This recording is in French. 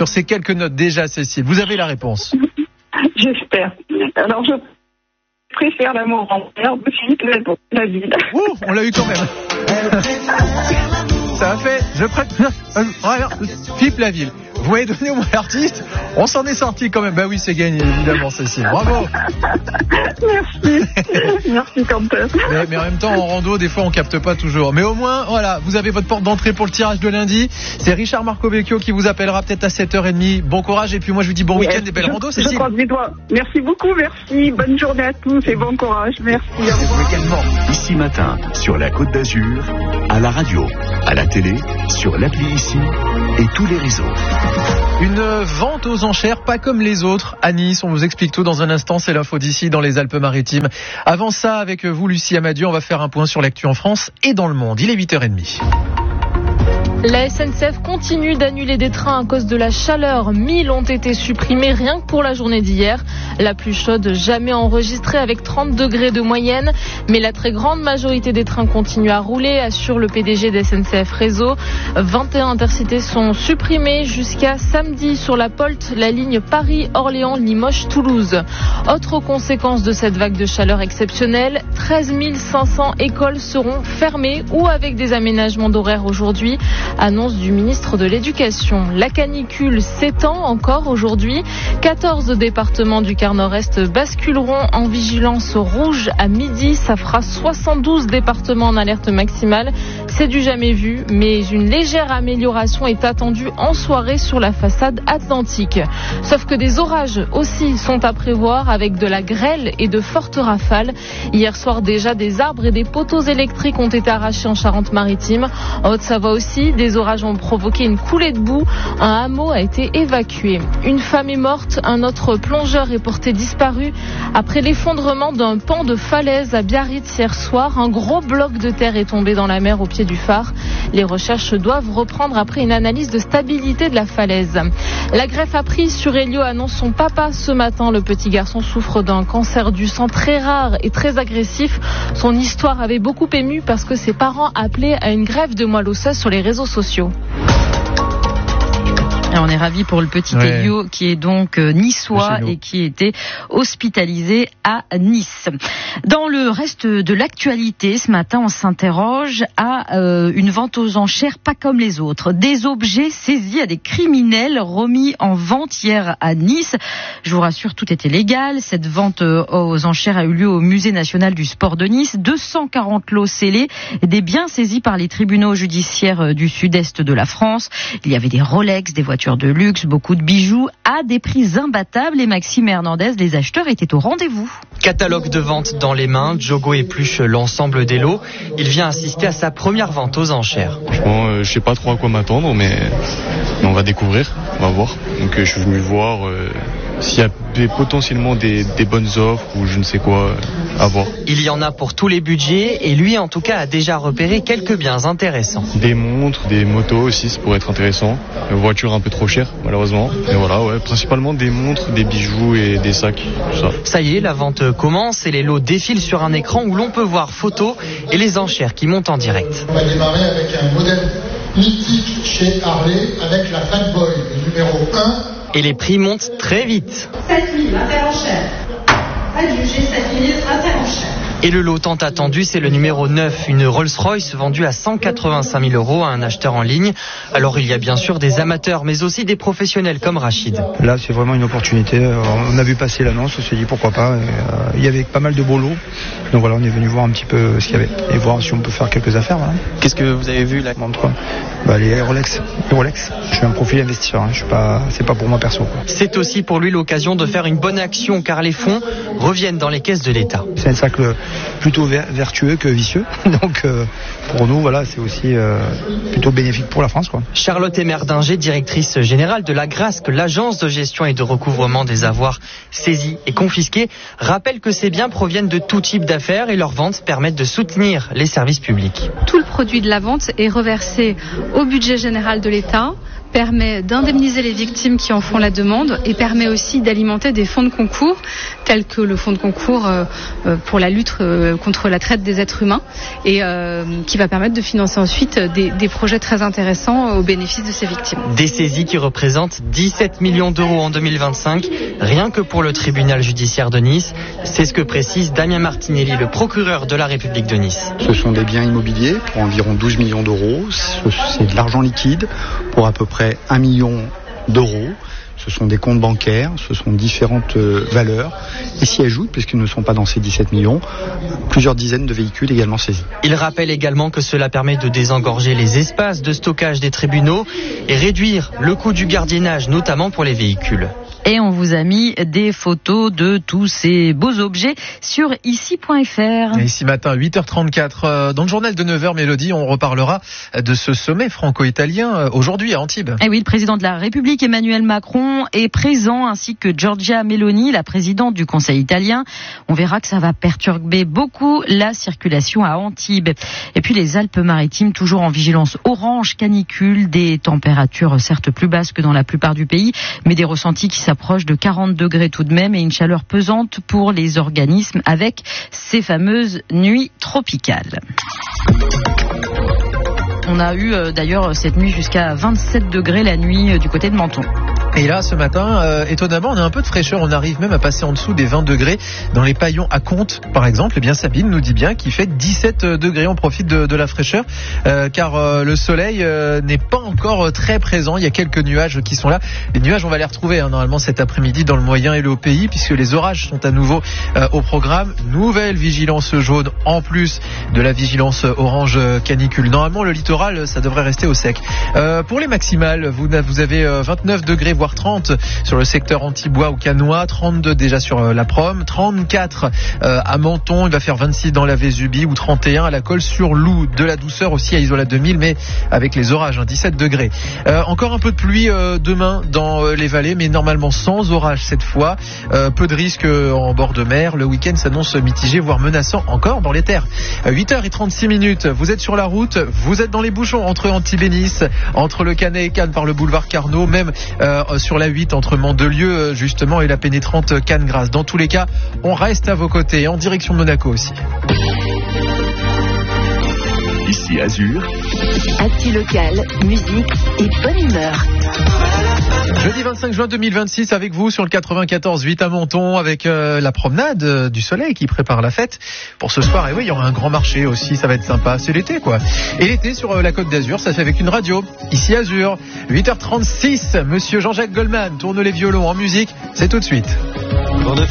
sur ces quelques notes déjà, Cécile. Vous avez la réponse. J'espère. Alors, je préfère l'amour en mer de Philippe Laville. Ouh, on l'a eu quand même. Ça a fait. Je préfère Philippe Laville. Vous m'avez donné au moins l'artiste. On s'en est sorti quand même. Bah oui, c'est gagné, évidemment, Cécile. Bravo. Merci. Merci, Quentin. Mais en même temps, en rando, des fois, on capte pas toujours. Mais au moins, voilà, vous avez votre porte d'entrée pour le tirage de lundi. C'est Richard Marcovecchio qui vous appellera peut-être à 7h30. Bon courage. Et puis moi, je vous dis bon week-end et belle rando, Cécile. Je croise les doigts. Merci beaucoup, merci. Bonne journée à tous et bon courage. Merci. Également, ici matin, sur la Côte d'Azur, à la radio, à la télé, sur l'appli ici et tous les réseaux. Une vente aux enchères pas comme les autres à Nice. On vous explique tout dans un instant. C'est l'info d'ici dans les Alpes-Maritimes. Avant ça, avec vous, Lucie Amadieu, on va faire un point sur l'actu en France et dans le monde. Il est 8h30. La SNCF continue d'annuler des trains à cause de la chaleur. 1000 ont été supprimés rien que pour la journée d'hier. La plus chaude jamais enregistrée avec 30 degrés de moyenne. Mais la très grande majorité des trains continuent à rouler, assure le PDG de SNCF Réseau. 21 intercités sont supprimés jusqu'à samedi sur la POLT, la ligne Paris-Orléans-Limoges-Toulouse. Autre conséquence de cette vague de chaleur exceptionnelle, 13 500 écoles seront fermées ou avec des aménagements d'horaire aujourd'hui. Annonce du ministre de l'Éducation. La canicule s'étend encore aujourd'hui. 14 départements du quart nord-est basculeront en vigilance rouge à midi. Ça fera 72 départements en alerte maximale. C'est du jamais vu, mais une légère amélioration est attendue en soirée sur la façade atlantique. Sauf que des orages aussi sont à prévoir avec de la grêle et de fortes rafales. Hier soir déjà, des arbres et des poteaux électriques ont été arrachés en Charente-Maritime. En Haute-Savoie aussi, des orages ont provoqué une coulée de boue. Un hameau a été évacué. Une femme est morte, un autre plongeur est porté disparu. Après l'effondrement d'un pan de falaise à Biarritz hier soir, un gros bloc de terre est tombé dans la mer au pied du phare. Les recherches doivent reprendre après une analyse de stabilité de la falaise. La greffe a pris sur Elio, annonce son papa ce matin. Le petit garçon souffre d'un cancer du sang très rare et très agressif. Son histoire avait beaucoup ému parce que ses parents appelaient à une greffe de moelle osseuse sur les réseaux sociaux. Et on est ravis pour le petit Elio qui est donc niçois et qui était hospitalisé à Nice. Dans le reste de l'actualité, ce matin, on s'interroge à une vente aux enchères pas comme les autres. Des objets saisis à des criminels remis en vente hier à Nice. Je vous rassure, tout était légal. Cette vente aux enchères a eu lieu au Musée national du sport de Nice. 240 lots scellés, des biens saisis par les tribunaux judiciaires du sud-est de la France. Il y avait des Rolex, des voitures de luxe, beaucoup de bijoux à des prix imbattables. Et Maxime Hernandez, les acheteurs étaient au rendez-vous. Catalogue de vente dans les mains, Diogo épluche l'ensemble des lots. Il vient assister à sa première vente aux enchères. Franchement, je sais pas trop à quoi m'attendre, mais on va découvrir, on va voir. Donc je suis venu voir s'il y a potentiellement des bonnes offres ou je ne sais quoi à voir. Il y en a pour tous les budgets et lui en tout cas a déjà repéré quelques biens intéressants. Des montres, des motos aussi, ça pourrait être intéressant. Une voiture un peu trop chère malheureusement. Et voilà, principalement des montres, des bijoux et des sacs, tout ça. Ça y est, la vente commence et les lots défilent sur un écran où l'on peut voir photos et les enchères qui montent en direct. On va démarrer avec un modèle mythique chez Harley avec la Fat Boy, le numéro 1. Et les prix montent très vite. 7 000, appel en chair. Adjugé 7 000, appel en chair. Et le lot tant attendu, c'est le numéro 9, une Rolls-Royce vendue à 185 000 € à un acheteur en ligne. Alors il y a bien sûr des amateurs, mais aussi des professionnels comme Rachid. Là, c'est vraiment une opportunité. On a vu passer l'annonce, on s'est dit pourquoi pas. Il y avait pas mal de beaux lots. Donc voilà, on est venu voir un petit peu ce qu'il y avait et voir si on peut faire quelques affaires. Voilà. Qu'est-ce que vous avez vu là? Les Rolex. Je suis un profil investisseur. C'est pas pour moi perso. C'est aussi pour lui l'occasion de faire une bonne action car les fonds reviennent dans les caisses de l'État. C'est un sac plutôt vertueux que vicieux. Donc pour nous, voilà, c'est aussi plutôt bénéfique pour la France, quoi. Charlotte Emmerdinger, directrice générale de l'Agrasc, l'agence de gestion et de recouvrement des avoirs saisis et confisqués, rappelle que ces biens proviennent de tout type d'affaires et leurs ventes permettent de soutenir les services publics. Tout le produit de la vente est reversé au budget général de l'État permet d'indemniser les victimes qui en font la demande et permet aussi d'alimenter des fonds de concours tels que le fonds de concours pour la lutte contre la traite des êtres humains et qui va permettre de financer ensuite des projets très intéressants au bénéfice de ces victimes. Des saisies qui représentent 17 millions d'euros en 2025, rien que pour le tribunal judiciaire de Nice. C'est ce que précise Damien Martinelli, le procureur de la République de Nice. Ce sont des biens immobiliers pour environ 12 millions d'euros. C'est de l'argent liquide pour à peu près 1 million d'euros. Ce sont des comptes bancaires, ce sont différentes valeurs. Et s'y ajoutent, puisqu'ils ne sont pas dans ces 17 millions, plusieurs dizaines de véhicules également saisis. Il rappelle également que cela permet de désengorger les espaces de stockage des tribunaux et réduire le coût du gardiennage, notamment pour les véhicules. Et on vous a mis des photos de tous ces beaux objets sur ici.fr. Et ici matin, 8h34, dans le journal de 9h, Mélodie, on reparlera de ce sommet franco-italien aujourd'hui à Antibes. Et oui, le président de la République, Emmanuel Macron, est présent, ainsi que Giorgia Meloni, la présidente du Conseil italien. On verra que ça va perturber beaucoup la circulation à Antibes. Et puis les Alpes-Maritimes, toujours en vigilance orange, canicule, des températures certes plus basses que dans la plupart du pays, mais des ressentis qui s'approche de 40 degrés tout de même et une chaleur pesante pour les organismes avec ces fameuses nuits tropicales. On a eu d'ailleurs cette nuit jusqu'à 27 degrés la nuit du côté de Menton. Et là, ce matin, étonnamment, on a un peu de fraîcheur. On arrive même à passer en dessous des 20 degrés dans les Paillons à Comtes, par exemple. Eh bien, Sabine nous dit bien qu'il fait 17 degrés. On profite de la fraîcheur, car le soleil n'est pas encore très présent. Il y a quelques nuages qui sont là. Les nuages, on va les retrouver normalement cet après-midi dans le moyen et le haut pays, puisque les orages sont à nouveau au programme. Nouvelle vigilance jaune en plus de la vigilance orange canicule. Normalement, le littoral, ça devrait rester au sec. Pour les maximales, vous avez 29 degrés, voire 30 sur le secteur Antibois ou Canois, 32 déjà sur la Prom, 34 à Menton, il va faire 26 dans la Vésubie ou 31 à la Colle-sur-Loup. De la douceur aussi à Isola 2000, mais avec les orages, 17 degrés. Encore un peu de pluie demain dans les vallées, mais normalement sans orage cette fois. Peu de risques en bord de mer. Le week-end s'annonce mitigé, voire menaçant encore dans les terres. 8h36, vous êtes sur la route, vous êtes dans les bouchons entre Antibes et Nice, entre le Canet et Cannes par le boulevard Carnot, même sur la 8 entre Mandelieu justement et la pénétrante Cannes-Grasse. Dans tous les cas, on reste à vos côtés, en direction de Monaco aussi. Ici Azur. Actu local, musique et bonne humeur. Jeudi 25 juin 2026 avec vous sur le 94.8 à Menton avec la promenade du soleil qui prépare la fête pour ce soir. Et oui, il y aura un grand marché aussi, ça va être sympa. C'est l'été quoi. Et l'été sur la Côte d'Azur, ça fait avec une radio. Ici Azur, 8h36, monsieur Jean-Jacques Goldman tourne les violons en musique. C'est tout de suite.